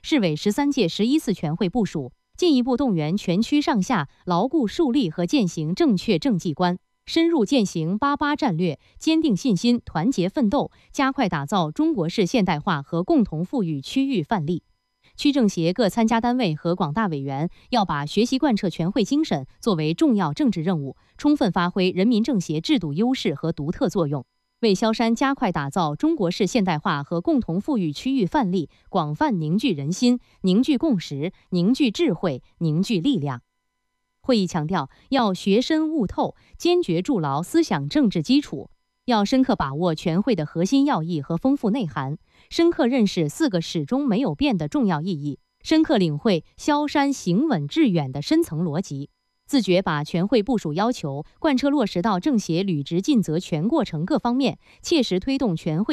市委13届11次全会部署，进一步动员全区上下牢固树立和践行正确政绩观，深入践行88战略，坚定信心，团结奋斗，加快打造中国式现代化和共同富裕区域范例。区政协各参加单位和广大委员要把学习贯彻全会精神作为重要政治任务，充分发挥人民政协制度优势和独特作用，为萧山加快打造中国式现代化和共同富裕区域范例广泛凝聚人心、凝聚共识、凝聚智慧、凝聚力量。会议强调，要学深悟透，坚决筑牢思想政治基础，要深刻把握全会的核心要义和丰富内涵，深刻认识4个始终没有变的重要意义，深刻领会萧山行稳致远的深层逻辑，自觉把全会部署要求贯彻落实到政协履职尽责全过程各方面，切实推动全会